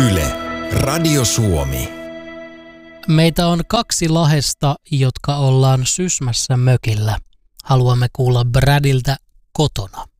Yle, Radio Suomi. Meitä on 2 Lahdesta, jotka ollaan Sysmässä mökillä. Haluamme kuulla Bradiltä kotona.